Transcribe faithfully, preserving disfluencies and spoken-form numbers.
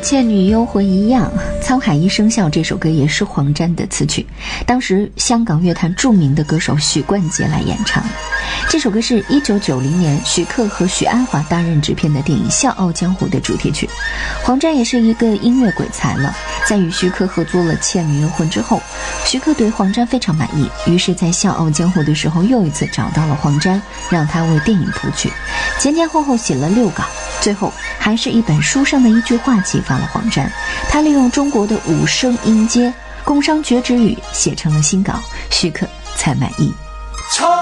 倩女幽魂一样，沧海一声笑这首歌也是黄沾的词曲，当时香港乐坛著名的歌手许冠杰来演唱。这首歌是一九九零年徐克和许鞍华担任制片的电影《笑傲江湖》的主题曲。黄沾也是一个音乐鬼才了，在与徐克合作了《倩女幽魂》之后，徐克对黄沾非常满意，于是在《笑傲江湖》的时候又一次找到了黄沾，让他为电影谱曲。前前后后写了六稿，最后还是一本书上的一句话启发了黄沾，他利用中国的五声音阶工商绝止语写成了新稿，徐克才满意。